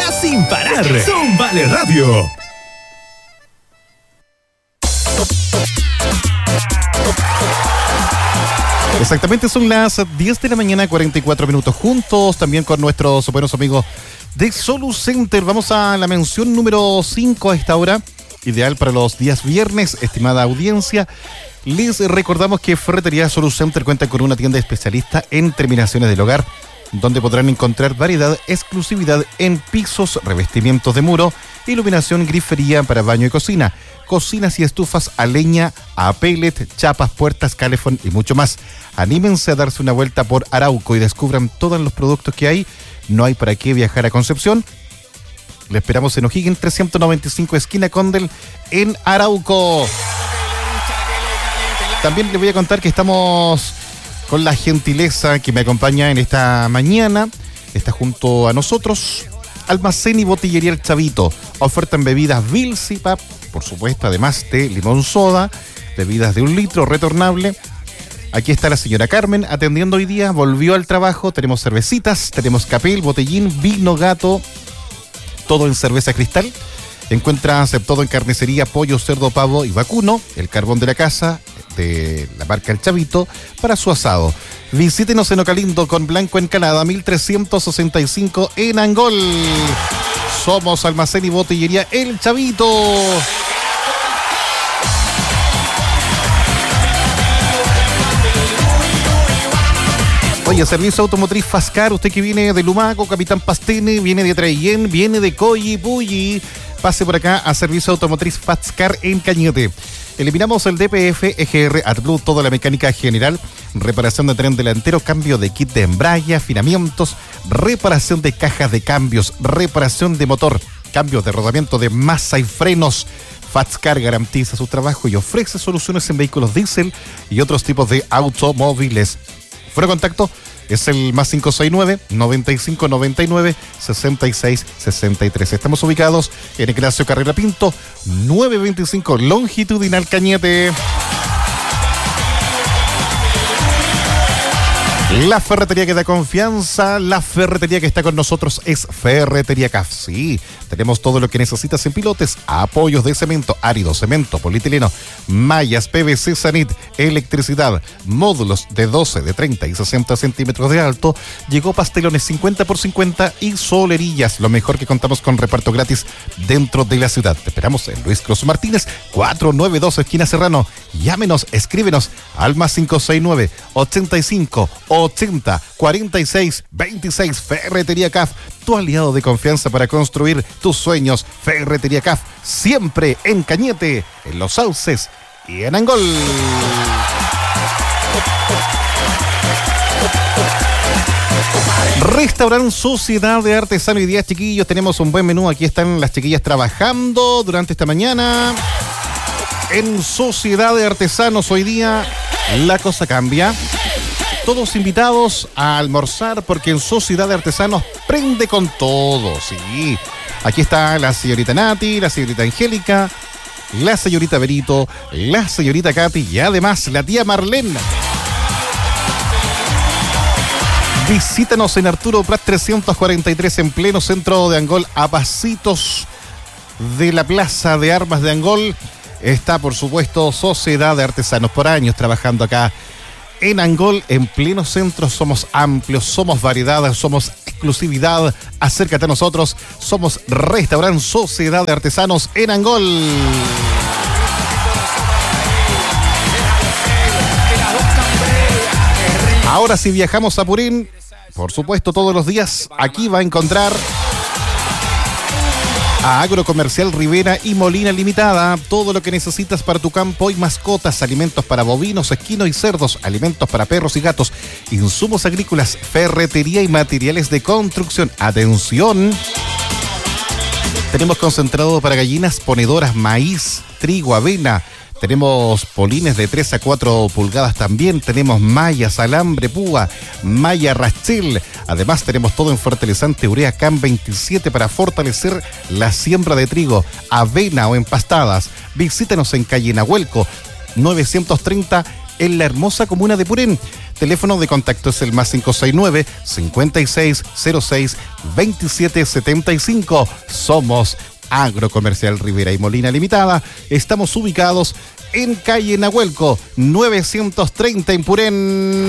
suena sin parar. Son Vale Radio. Exactamente, son las 10 de la mañana, 44 minutos, juntos también con nuestros buenos amigos de Solucenter. Vamos a la mención número 5 a esta hora, ideal para los días viernes, estimada audiencia. Les recordamos que Ferretería Solucenter cuenta con una tienda especialista en terminaciones del hogar, donde podrán encontrar variedad, exclusividad en pisos, revestimientos de muro, iluminación, grifería para baño y cocina, cocinas y estufas a leña, a pellet, chapas, puertas, calefón y mucho más. Anímense a darse una vuelta por Arauco y descubran todos los productos que hay. No hay para qué viajar a Concepción. Le esperamos en O'Higgins 395, esquina Condel, en Arauco. También les voy a contar que estamos con la gentileza que me acompaña en esta mañana. Está junto a nosotros Almacén y Botillería El Chavito. Ofertan bebidas Vilsipap, por supuesto, además de limón soda, bebidas de 1 litro retornable. Aquí está la señora Carmen atendiendo hoy día, volvió al trabajo. Tenemos cervecitas, tenemos capel, botellín, vino, gato, todo en cerveza cristal. Encuentras todo en carnicería, pollo, cerdo, pavo y vacuno. El carbón de la casa, de la marca El Chavito, para su asado. Visítenos en Ocalindo con Blanco Encalada, 1365 en Angol. Somos Almacén y Botillería El Chavito. Oye, servicio automotriz Fascar, usted que viene de Lumaco, Capitán Pastene, viene de Traillén, viene de Coyipulli, pase por acá a servicio automotriz Fascar en Cañete. Eliminamos el DPF, EGR, AdBlue, toda la mecánica general, reparación de tren delantero, cambio de kit de embrague, afinamientos, reparación de cajas de cambios, reparación de motor, cambios de rodamiento de masa y frenos. Fascar garantiza su trabajo y ofrece soluciones en vehículos diésel y otros tipos de automóviles. Fuera de contacto es el más 569-9599-6663. Estamos ubicados en Ignacio Carrera Pinto, 925 Longitudinal Cañete. La ferretería que da confianza, la ferretería que está con nosotros es Ferretería CAF. Sí, tenemos todo lo que necesitas en pilotes, apoyos de cemento, árido, cemento, polietileno, mallas, PVC, Sanit, electricidad, módulos de 12, de 30 y 60 centímetros de alto. Llegó pastelones 50 por 50 y solerillas. Lo mejor que contamos con reparto gratis dentro de la ciudad. Te esperamos en Luis Cruz Martínez, 492 esquina Serrano. Llámenos, escríbenos al más 569 85 80 46 26. Ferretería CAF, tu aliado de confianza para construir tus sueños. Ferretería CAF, siempre en Cañete, en Los Sauces y en Angol. Restaurante Sociedad de Artesano y Días, chiquillos. Tenemos un buen menú. Aquí están las chiquillas trabajando durante esta mañana. En Sociedad de Artesanos hoy día la cosa cambia. Todos invitados a almorzar porque en Sociedad de Artesanos prende con todo, sí. Aquí está la señorita Nati, la señorita Angélica, la señorita Berito, la señorita Katy y además la tía Marlene. Visítanos en Arturo Prat 343 en pleno centro de Angol, a pasitos de la Plaza de Armas de Angol. Está, por supuesto, Sociedad de Artesanos, por años trabajando acá en Angol, en pleno centro. Somos amplios, somos variedad, somos exclusividad. Acércate a nosotros, somos Restaurante Sociedad de Artesanos en Angol. Ahora si viajamos a Purín, por supuesto todos los días, aquí va a encontrar a Agrocomercial Rivera y Molina Limitada. Todo lo que necesitas para tu campo y mascotas, alimentos para bovinos, equinos y cerdos, alimentos para perros y gatos, insumos agrícolas, ferretería y materiales de construcción. Atención, tenemos concentrado para gallinas ponedoras, maíz, trigo, avena. Tenemos polines de 3 a 4 pulgadas también. Tenemos mallas, alambre, púa, malla Rachel. Además tenemos todo en fertilizante urea CAM 27 para fortalecer la siembra de trigo, avena o empastadas. Visítanos en calle Nahuelco 930 en la hermosa comuna de Purén. Teléfono de contacto es el más 569-5606-2775. Somos Agrocomercial Rivera y Molina Limitada. Estamos ubicados en calle Nahuelco, 930 en Purén.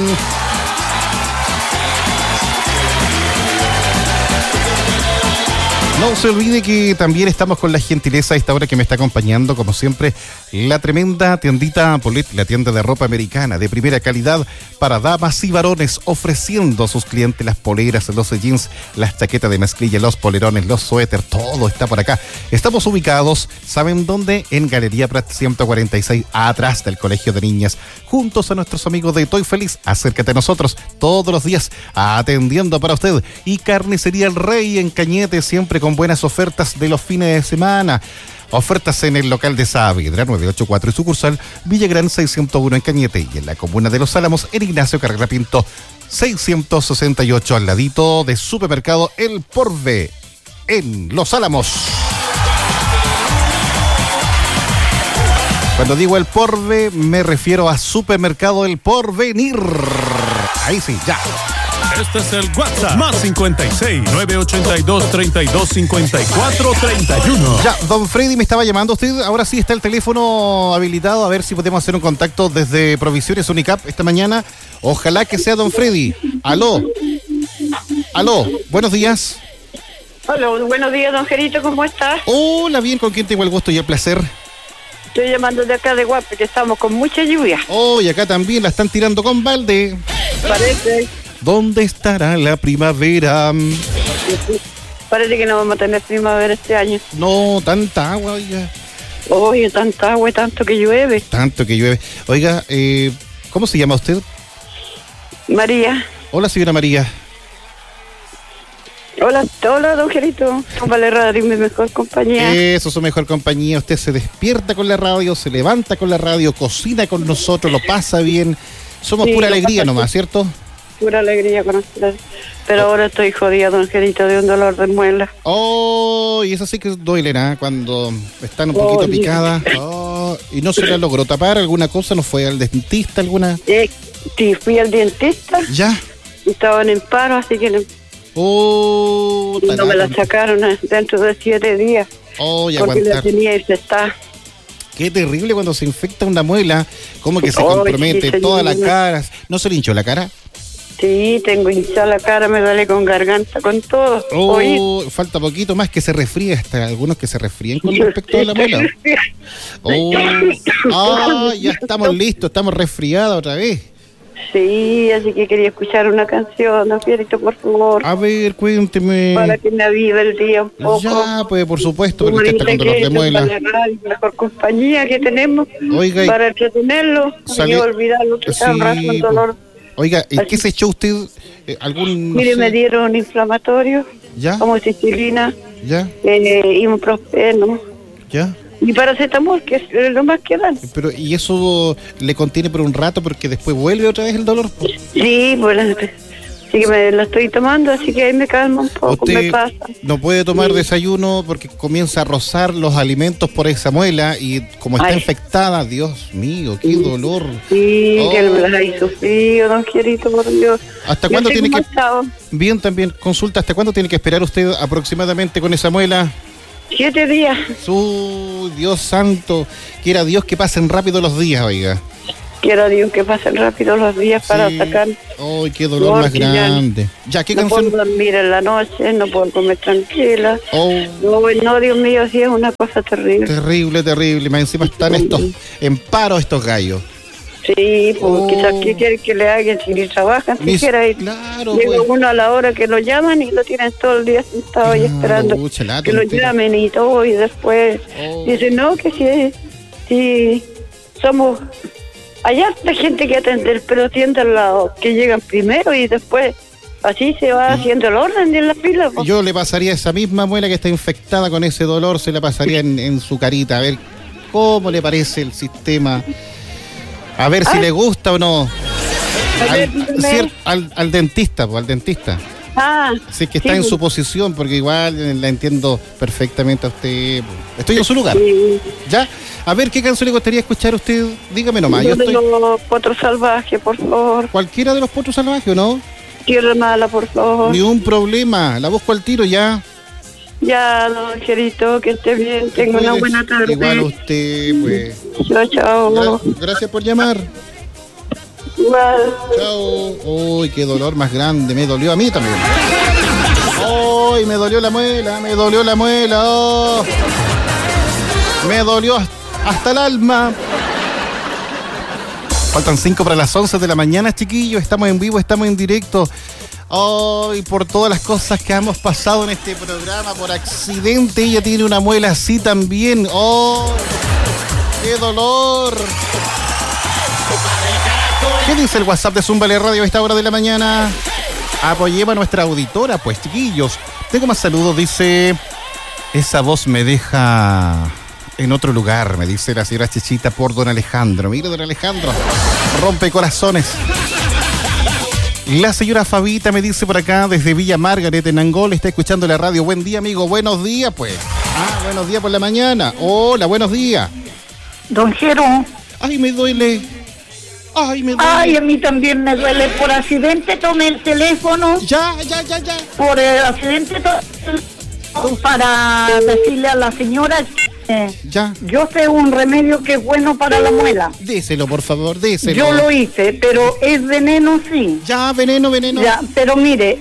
No se olvide que también estamos con la gentileza a esta hora que me está acompañando, como siempre, la tremenda tiendita Polet, la tienda de ropa americana de primera calidad para damas y varones, ofreciendo a sus clientes las poleras, los jeans, las chaquetas de mezclilla, los polerones, los suéteres, todo está por acá. Estamos ubicados, ¿saben dónde? En Galería Prat 146, atrás del Colegio de Niñas, juntos a nuestros amigos de Toy Feliz. Acércate a nosotros todos los días, atendiendo para usted. Y Carnicería El Rey en Cañete, siempre con buenas ofertas de los fines de semana. Ofertas en el local de Saavedra 984 y sucursal Villagrán 601 en Cañete, y en la comuna de Los Álamos en Ignacio Carrera Pinto 668, al ladito de Supermercado El Porve en Los Álamos. Cuando digo El Porve me refiero a Supermercado El Porvenir. Ahí sí, ya. Este es el WhatsApp, más 56 982 32 54 31. Ya, don Freddy, me estaba llamando usted. Ahora sí está el teléfono habilitado. A ver si podemos hacer un contacto desde Provisiones Unicap esta mañana. Ojalá que sea don Freddy. Aló, buenos días. Hola, buenos días, don Gerito, ¿cómo estás? Hola, bien, ¿con quién tengo el gusto y el placer? Estoy llamando de acá de Guape, que estamos con mucha lluvia. Oh, y acá también la están tirando con balde. Parece. ¿Dónde estará la primavera? Parece que no vamos a tener primavera este año. No, tanta agua, oiga. Oye, tanta agua y tanto que llueve. Tanto que llueve. Oiga, ¿cómo se llama usted? María. Hola, señora María. Hola, don Gerito. Vale Radio, mi mejor compañía. Eso, su mejor compañía. Usted se despierta con la radio, se levanta con la radio, cocina con nosotros, lo pasa bien. Somos Sí, pura lo alegría pasa nomás, ¿cierto? Pura alegría con ustedes. Pero ahora estoy jodida, don Gerito, de un dolor de muela. Oh, y eso sí que duele, ¿no? Cuando están un poquito Oye. picadas. Oh, y no se la logró tapar alguna cosa, no fue al dentista alguna. Sí, fui al dentista, Ya. estaban en paro, así que Oh, no me la sacaron dentro de 7 días. Oh, y Porque la aguantar. tenía infectada. Qué terrible cuando se infecta una muela, como que se Oh, compromete sí, toda la señora. cara. ¿No se le hinchó la cara? Sí, tengo hinchada la cara, me duele con garganta, con todo. Oí. Falta poquito más que se resfríe, hasta algunos que se resfríen con respecto a la muela. Ya estamos listos, estamos resfriados otra vez. Sí, así que quería escuchar una canción, don Fierito, por favor, A ver, cuénteme. para que me avive el día un poco. Ya, pues por supuesto, Como porque usted está dice con dolor de que muela. es la radio, mejor compañía que tenemos Oiga, y- para entretenerlo Sale- y olvidarlo que está un rato con Sí, dolor. Oiga, ¿y Así- qué se echó usted? ¿Algún...? no Mire, sé? me dieron un inflamatorio, ¿Ya? como cicilina, ¿Ya? ibuprofeno ¿Ya? y paracetamol, que es lo más que dan. Pero, ¿y eso le contiene por un rato porque después vuelve otra vez el dolor? Sí, pues sí que me lo estoy tomando, así que ahí me calma un poco, me Usted pasa. no puede tomar Sí. desayuno porque comienza a rozar los alimentos por esa muela y como está Ay. infectada, Dios mío, qué Sí. dolor. Sí, Oh. que me las hay sufrido, don Quierito, por Dios. ¿Hasta Yo cuándo sé tiene cómo que...? ha estado. Bien, también, consulta, ¿hasta cuándo tiene que esperar usted aproximadamente con esa muela? 7 días. Su Dios santo, quiera Dios que pasen rápido los días, oiga. Quiero a Dios que pasen rápido los días para Sí. sacar. Ay, qué dolor más Porque ya grande. Ya, ¿qué No canción? puedo dormir en la noche, no puedo comer tranquila. Oh, No, Dios mío, sí es una cosa terrible. terrible, terrible. Más encima están estos en paro estos gallos. Sí, pues Oh. quizás qué quieren que le hagan si ni trabajan Mis- siquiera. Y claro, llega pues. uno a la hora que lo llaman y lo tienen todo el día sentado ahí Claro, esperando pucha, la que lo tontera. llamen y todo. Y después Oh. dicen, no, que si somos... Hay harta gente que atender, pero atienden los que llegan primero y después así se va haciendo el orden de la fila. pues. Yo le pasaría esa misma muela que está infectada con ese dolor, se la pasaría en su carita, a ver cómo le parece el sistema, a ver si Ah. le gusta o no. A ver, dígame. Al dentista, pues, al dentista. Si es que está sí, en su posición, porque igual la entiendo perfectamente a usted. Estoy en su lugar. Sí. ¿Ya? A ver, ¿qué canción le gustaría escuchar a usted? Dígame nomás. Yo de los Potros Salvajes, por favor. Cualquiera de los Potros Salvajes, ¿o no? Tierra Mala, por favor. Ni un problema. La busco al tiro ya. Ya, don Angelito, que esté bien. Tenga una buena tarde. Igual usted, pues. Chao. Gracias por llamar. Igual. Chao. Uy, qué dolor más grande. Me dolió a mí también. Uy, me dolió la muela. Oh. Me dolió hasta el alma. Faltan 5 para las 11 de la mañana, chiquillos. Estamos en vivo, estamos en directo. Hoy, por todas las cosas que hemos pasado en este programa, por accidente, ella tiene una muela así también. ¡Oh! ¡Qué dolor! ¿Qué dice el WhatsApp de Zúmbale Radio a esta hora de la mañana? Apoyemos a nuestra auditora, pues, chiquillos. Tengo más saludos, dice... Esa voz me deja en otro lugar, me dice la señora Chichita por don Alejandro. Mire, don Alejandro, rompe corazones. La señora Fabita me dice por acá, desde Villa Margaret, en Angol, está escuchando la radio. Buen día, amigo. Buenos días, pues. Buenos días por la mañana. Hola, buenos días. Don Jero. Ay, me duele. Ay, a mí también me duele. Por accidente tomé el teléfono. Ya. Por el accidente para decirle a la señora Ya. Yo sé un remedio que es bueno para la muela. Déselo, por favor, déselo. Yo lo hice, pero es veneno, sí. Ya, veneno. Ya, pero mire,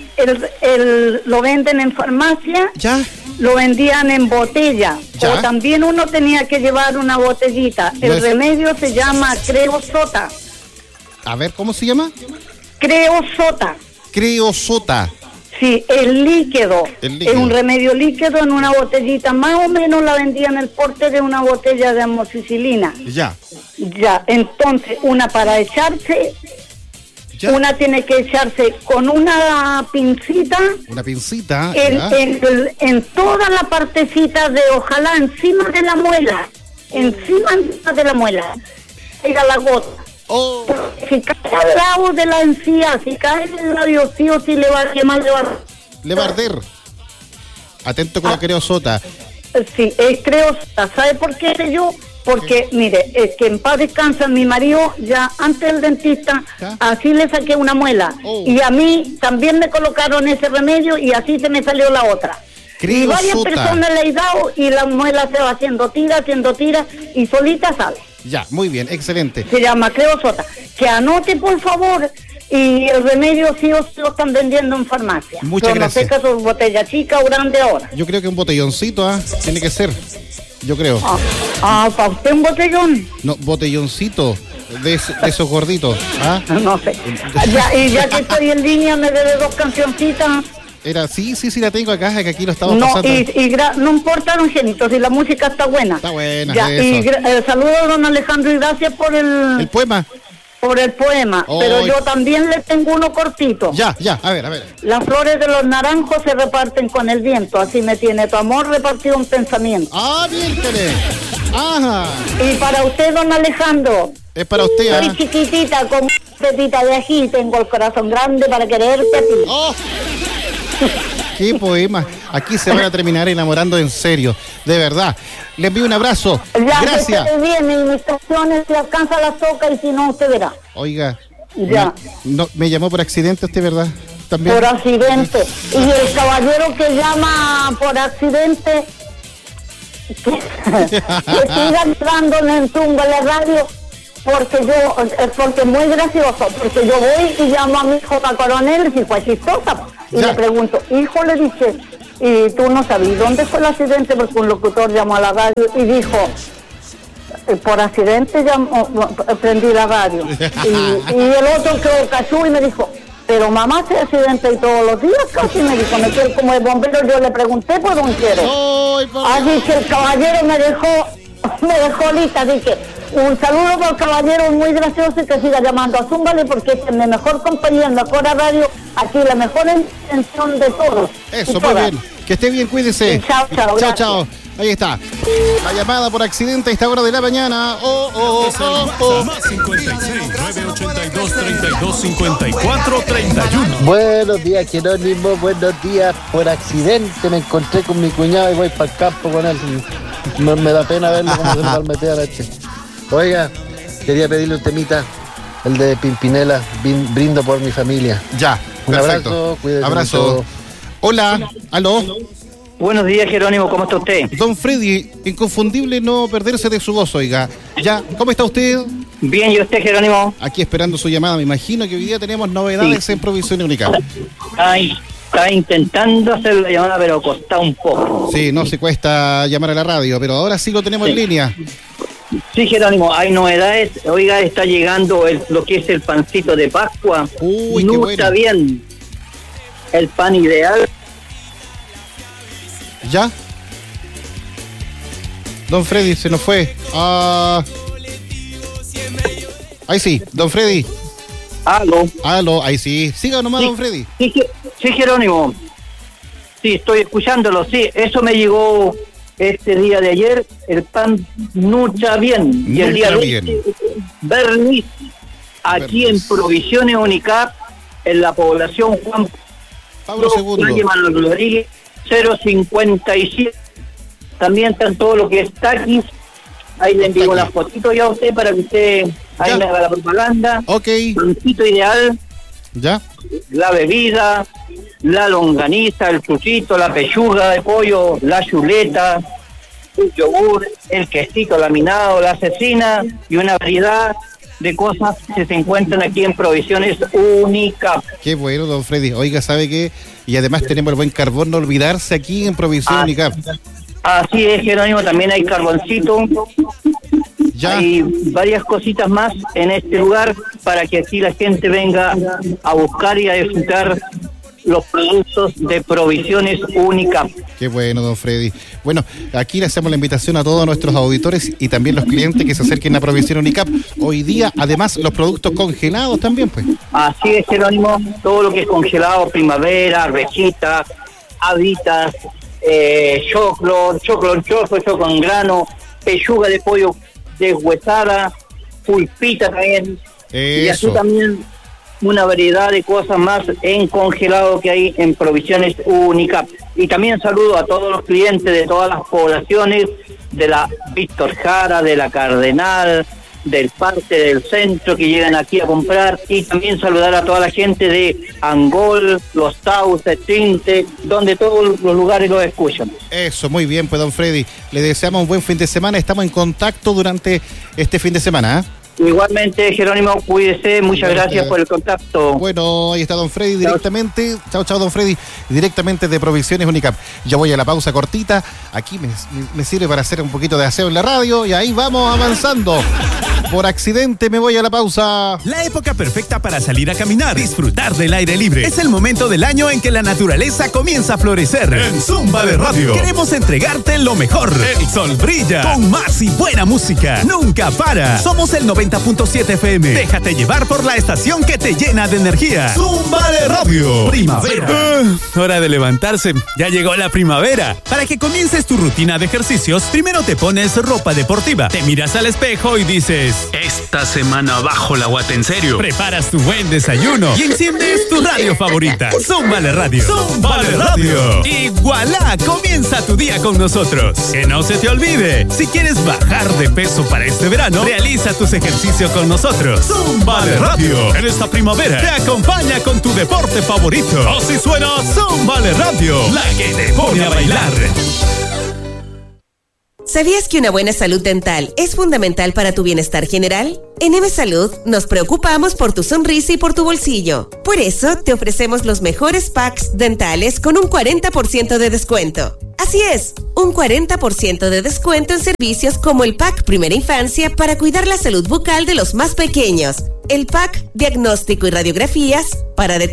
lo venden en farmacia. Ya. Lo vendían en botella. Ya. O también uno tenía que llevar una botellita. El remedio se llama creosota. A ver, ¿cómo se llama? Creosota. Creosota. Sí, el líquido. Es un remedio líquido en una botellita. Más o menos la vendían el porte de una botella de amoxicilina. Ya. Ya, entonces, una para echarse. Ya. Una tiene que echarse con una pincita. Una pincita. En toda la partecita de, ojalá, encima de la muela. Encima de la muela. Pega la gota. Oh. Si cae al lado de la encía, si cae en el labio, sí o sí le va a quemar, le va a arder. Atento con la creosota. Sí, es creosota. ¿Sabe por qué sé yo? Porque, mire, es que en paz descansa mi marido, ya antes del dentista, así le saqué una muela. Oh. Y a mí también me colocaron ese remedio y así se me salió la otra. Creosota. Y varias personas le he dado y la muela se va haciendo tira y solita sale. Ya, muy bien, excelente. Se llama creosota. Que anote, por favor, y el remedio sí o sí lo están vendiendo en farmacia. Muchas gracias. No sé que es botella chica o grande ahora. Yo creo que un botelloncito, tiene que ser. Yo creo. ¿Para usted un botellón? No, botelloncito de esos gorditos. No sé. Ya que estoy en línea, me debe 2 cancioncitas. Sí, la tengo acá, que aquí lo estamos pasando. No importa, don Genito, si la música está buena. Está buena, ya, saludos, don Alejandro, y gracias por el poema. Por el poema, pero yo también le tengo uno cortito. Ya, a ver. Las flores de los naranjos se reparten con el viento, así me tiene tu amor repartido un pensamiento. Bien, ajá. Y para usted, don Alejandro. Es para usted, Soy chiquitita, con una petita de ají, tengo el corazón grande para quererte a ti. ¡Qué poema! Aquí se van a terminar enamorando en serio, de verdad. Le envío un abrazo. Gracias. Que bien, mis instrucciones, si alcanza la toca y si no, usted verá. Oiga, me llamó por accidente usted, ¿verdad? También. Por accidente. Y el caballero que llama por accidente, que siga entrando en Zúmbale Radio, porque es muy gracioso, porque yo voy y llamo a mi hijo Coronel, si fue chistosa, y le pregunto, hijo, le dije, y tú no sabías dónde fue el accidente, porque un locutor llamó a la radio y dijo, por accidente prendí la radio. Y el otro que cachó y me dijo, pero mamá se accidenta y todos los días casi, me dijo, me quiero como el bombero. Yo le pregunté por un quiero. Así que el caballero me dejó lista, así que un saludo para el caballero, muy gracioso, y que siga llamando a Zúmbale, porque es mi mejor compañía en la Cora Radio, aquí la mejor intención de todos. Eso, muy bien. Que esté bien, cuídese. Chao. Chao. Ahí está. La llamada por accidente a esta hora de la mañana. Más 56-982-32-54-31. Buenos días, Jerónimo. Buenos días. Por accidente me encontré con mi cuñado y voy para el campo con él. Me da pena verlo como se va a meter anoche. Oiga, quería pedirle un temita, el de Pimpinela, brindo por mi familia. Ya, un perfecto. Abrazo, cuídate Abrazo. mucho. Hola, aló. Buenos días, Jerónimo, ¿cómo está usted? Don Freddy, inconfundible no perderse de su voz, oiga. Ya, ¿cómo está usted? Bien, ¿y usted, Jerónimo? Aquí esperando su llamada. Me imagino que hoy día tenemos novedades en Provisión Única. Ay, está intentando hacer la llamada, pero costó un poco. Sí, no se cuesta llamar a la radio, pero ahora sí lo tenemos en línea. Sí, Jerónimo, hay novedades. Oiga, está llegando lo que es el pancito de Pascua. Uy, no qué bueno. está bien. El pan ideal. ¿Ya? Don Freddy, se nos fue. Ahí sí, don Freddy. Aló, ahí sí. Siga nomás, Sí. don Freddy. Sí, Jerónimo. Sí, estoy escuchándolo. Sí, eso me llegó este día de ayer. El pan Nucha Bien. Y el día Nucha de Bien. Bernis, aquí Bernis. en Provisiones Unicap, en la población Juan Pablo II. calle Manuel Rodríguez, 057. También están todo lo que es taquis. Ahí le envío Taquis. las fotitos ya a usted para que usted ahí Ya. me haga la propaganda. Ok, Pancito ideal, ya. la bebida, la longaniza, el chuchito, la pechuga de pollo, la chuleta, el yogur, el quesito laminado, la cecina y una variedad de cosas que se encuentran aquí en Provisiones Unicap. Qué bueno, don Freddy. Oiga, ¿sabe qué? Y además tenemos el buen carbón, no olvidarse aquí en Provisión Unicap. Así es, Jerónimo, también hay carboncito, Ya. hay varias cositas más en este lugar para que aquí la gente venga a buscar y a disfrutar los productos de Provisiones Unicap. Qué bueno, don Freddy. Bueno, aquí le hacemos la invitación a todos nuestros auditores y también los clientes que se acerquen a Provisión Unicap. Hoy día, además, los productos congelados también, pues. Así es, Jerónimo, todo lo que es congelado, primavera, arvejitas, habitas, choclo en grano, pechuga de pollo deshuesada, pulpita también, y así Eso. también una variedad de cosas más en congelado que hay en Provisiones Unicap. Y también saludo a todos los clientes de todas las poblaciones, de la Víctor Jara, de la Cardenal, del Parque del Centro, que llegan aquí a comprar, y también saludar a toda la gente de Angol, Los Sauces, Tinte, donde todos los lugares los escuchan. Eso, muy bien, pues, don Freddy. Le deseamos un buen fin de semana. Estamos en contacto durante este fin de semana, ¿eh? Igualmente, Jerónimo, cuídese, muchas gracias por el contacto. Bueno, ahí está don Freddy directamente. Chao, don Freddy. Directamente de Provisiones Unicap. Yo voy a la pausa cortita. Aquí me sirve para hacer un poquito de aseo en la radio y ahí vamos avanzando. Por accidente me voy a la pausa. La época perfecta para salir a caminar, disfrutar del aire libre. Es el momento del año en que la naturaleza comienza a florecer. En Zumba de Radio. Queremos entregarte lo mejor. El sol brilla. Con más y buena música. Nunca para. Somos el 90.7 FM. Déjate llevar por la estación que te llena de energía. Zumba de Radio. Primavera. Hora de levantarse. Ya llegó la primavera. Para que comiences tu rutina de ejercicios, primero te pones ropa deportiva. Te miras al espejo y dices: esta semana bajo la guata en serio. Preparas tu buen desayuno y enciendes tu radio favorita. Zúmbale Radio. Zúmbale Radio. Y voilà, comienza tu día con nosotros. Que no se te olvide, si quieres bajar de peso para este verano, realiza tus ejercicios con nosotros. Zúmbale Radio. En esta primavera Te acompaña con tu deporte favorito. así suena Zúmbale Radio, la que te pone a bailar. ¿Sabías que una buena salud dental es fundamental para tu bienestar general? En M Salud nos preocupamos por tu sonrisa y por tu bolsillo. Por eso te ofrecemos los mejores packs dentales con un 40% de descuento. Así es, un 40% de descuento en servicios como el pack Primera Infancia para cuidar la salud bucal de los más pequeños, el pack Diagnóstico y Radiografías para